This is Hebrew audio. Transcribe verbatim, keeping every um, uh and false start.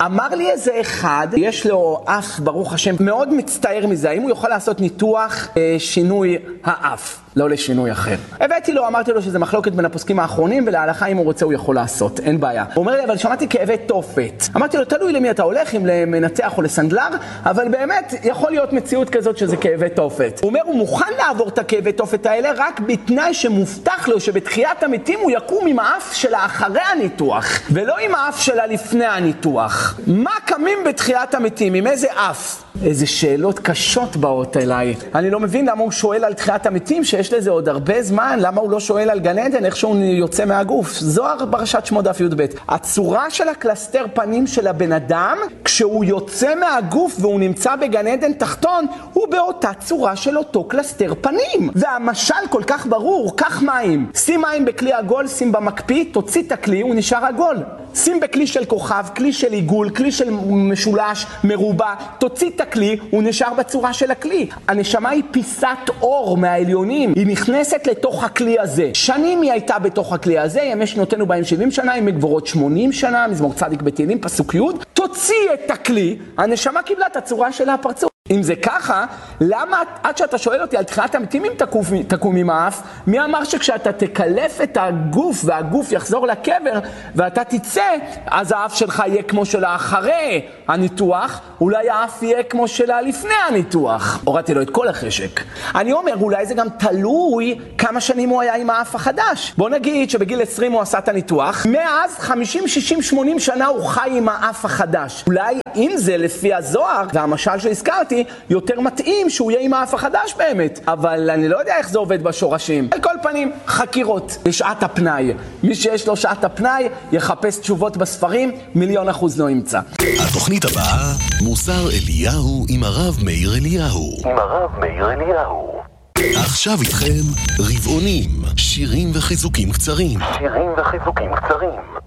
אמר לי איזה אחד, יש לו אף ברוך השם, מאוד מצטער מזה, האם הוא יכול לעשות ניתוח אה, שינוי האף, לא לשינוי אחר. הבאתי לו, אמרתי לו שזה מחלוקת בין הפוסקים האחרונים, ולהלכה אם הוא רוצה הוא יכול לעשות, אין בעיה. הוא אומר לי, אבל שמעתי כאבי תופת. אמרתי לו, תלוי למי אתה הולך, אם למנתח או לסנדלר, אבל באמת יכול להיות מציאות כזאת שזה כאבי תופת. הוא אומר, הוא מוכן לעבור את הכאבי תופת האלה, רק בתנאי שמובטח לו שבתחיית המתים הוא יקום עם האף שלה אחרי הניתוח, ולא עם האף שלה לפני הניתוח. מה קמים בתחיית המתים? עם איזה אף? איזה שאלות קשות באות אליי. אני לא מבין למה הוא שואל על תחיית המתים, שיש לזה עוד הרבה זמן, למה הוא לא שואל על גן עדן, איך שהוא יוצא מהגוף. זוהר פרשת שמות דף י"ב. הצורה של הקלסטר פנים של הבן אדם, כשהוא יוצא מהגוף והוא נמצא בגן עדן תחתון, הוא באותה צורה של אותו קלסטר פנים. והמשל כל כך ברור, קח מים. שים מים בכלי עגול, שים במקפיא, תוציא את הכלי, הוא נשאר עגול. שים בכלי של כוכב, כלי של עיגול, כלי של משולש, מרובע, תוציא את הכלי, הוא נשאר בצורה של הכלי. הנשמה היא פיסת אור מהעליונים, היא נכנסת לתוך הכלי הזה. שנים היא הייתה בתוך הכלי הזה, ימי שנותינו בהם שבעים שנה, ימי גבורות שמונים שנה, מזמור צדיק בתהילים, פסוק י', תוציא את הכלי, הנשמה קיבלה את הצורה של הפרצוף. אם זה ככה, למה עד שאתה שואל אותי על תחיית המתים אם תקום עם האף, מי אמר שכשאתה תקלף את הגוף והגוף יחזור לקבר ואתה תצא, אז האף שלך יהיה כמו שלה אחרי הניתוח, אולי האף יהיה כמו שלה לפני הניתוח. הורדתי לו את כל החשק. אני אומר, אולי זה גם תלוי כמה שנים הוא היה עם האף החדש. בוא נגיד שבגיל עשרים הוא עשה את הניתוח, מאז חמישים, שישים, שמונים שנה הוא חי עם האף החדש. אולי אם זה לפי הזוהר והמשל שהזכרתי, יותר מתאים שהוא יהיה עם האף החדש באמת. אבל אני לא יודע איך זה עובד בשורשים. על כל פנים, חקירות לשעת הפנאי. מי שיש לו שעת הפנאי, יחפש תשובות בספרים, מיליון אחוז לא ימצא. התוכנית הבאה, מוסר אליהו עם הרב מאיר אליהו. עם הרב מאיר אליהו. עכשיו איתכם רבעונים, שירים וחיזוקים קצרים. שירים וחיזוקים קצרים.